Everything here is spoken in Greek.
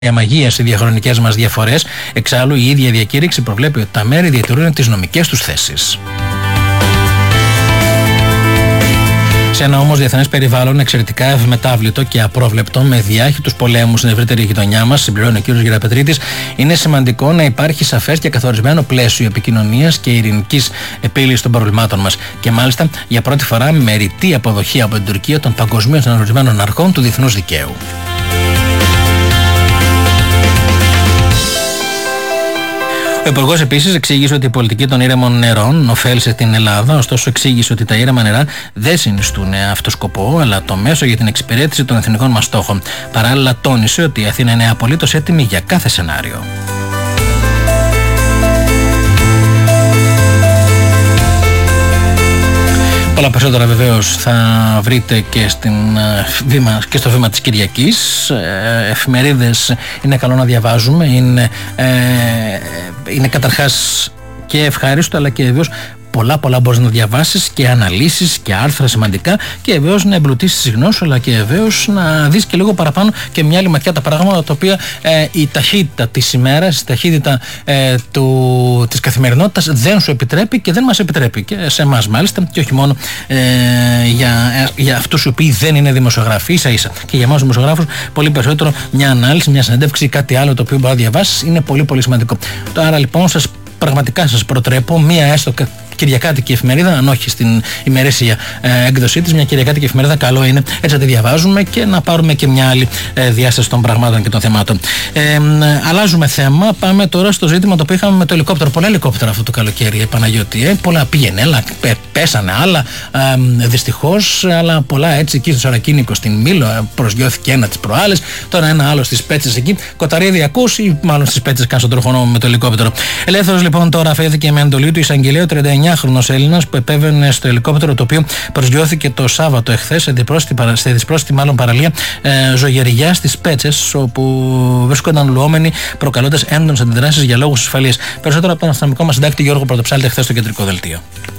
αμαγείας οι διαχρονικές μας διαφορές. Εξάλλου, η ίδια διακήρυξη προβλέπει ότι τα μέρη διατηρούν τις νομικές τους θέσεις. Σε ένα όμως διεθνές περιβάλλον εξαιρετικά ευμετάβλητο και απρόβλεπτο, με διάχυτους πολέμους στην ευρύτερη γειτονιά μας, συμπληρώνει ο κ. Γεραπετρίτης, είναι σημαντικό να υπάρχει σαφές και καθορισμένο πλαίσιο επικοινωνίας και ειρηνικής επίλυσης των προβλημάτων μας. Και μάλιστα για πρώτη φορά με ρητή αποδοχή από την Τουρκία των παγκοσμίως αναγνωρισμένων αρχών του διεθνούς δικαίου. Ο Υπουργός επίσης εξήγησε ότι η πολιτική των ήρεμων νερών ωφέλησε την Ελλάδα, ωστόσο εξήγησε ότι τα ήρεμα νερά δεν συνιστούν αυτό σκοπό, αλλά το μέσο για την εξυπηρέτηση των εθνικών μας στόχων. Παράλληλα, τόνισε ότι η Αθήνα είναι απολύτως έτοιμη για κάθε σενάριο. Πολλά περισσότερα βεβαίως θα βρείτε και στο βήμα της Κυριακής. Εφημερίδες είναι καλό να διαβάζουμε, είναι καταρχάς και ευχάριστο, αλλά και βεβαίως πολλά μπορείς να διαβάσεις και αναλύσεις και άρθρα σημαντικά και βεβαίως να εμπλουτίσεις τις γνώσεις, αλλά και βεβαίως να δεις και λίγο παραπάνω και μια άλλη ματιά τα πράγματα τα οποία η ταχύτητα της ημέρας, η ταχύτητα της καθημερινότητας δεν σου επιτρέπει και δεν μας επιτρέπει και σε εμάς μάλιστα, και όχι μόνο για αυτούς οι οποίοι δεν είναι δημοσιογράφοι, ίσα-ίσα και για εμάς τους δημοσιογράφους πολύ περισσότερο μια ανάλυση, μια συνέντευξη ή κάτι άλλο το οποίο μπορεί να διαβάσεις είναι πολύ σημαντικό. Άρα λοιπόν πραγματικά σας προτρέπω μία έστω κυριακάτικη εφημερίδα, αν όχι στην ημερήσια έκδοσή της, μια κυριακάτικη εφημερίδα καλό είναι έτσι να τη διαβάζουμε και να πάρουμε και μια άλλη διάσταση των πραγμάτων και των θεμάτων. Αλλάζουμε θέμα, πάμε τώρα στο ζήτημα το οποίο είχαμε με το ελικόπτερο. Πολλά ελικόπτερα αυτό το καλοκαίρι, Παναγιώτη. Πολλά πήγαινε, αλλά πέσανε άλλα δυστυχώς, αλλά πολλά έτσι εκεί στο Σαρακίνικο στην Μήλο προσγειώθηκε ένα τις προάλλες, τώρα ένα άλλο στις Πέτσες εκεί. Κοταρίδη ακούς ή μάλλον στις Πέτσες κάνει στον τροχονόμο με το ελικόπτερο. Ελεύθερος λοιπόν τώρα αφέθηκε με εντολή του εισαγγελέου 39χρονος Έλληνας που επέβαινε στο ελικόπτερο το οποίο προσγειώθηκε το Σάββατο εχθές σε δυσπρόσιτη παραλία Ζωγεριά στις Πέτσες, όπου βρίσκονταν λουόμενοι προκαλώντας έντονες αντιδράσεις για λόγους ασφαλείας. Περισσότερο από τον αστυνομικό μας συντάκτη Γιώργο Πρωτοψάλτη χθες στο κεντρικό δελτίο.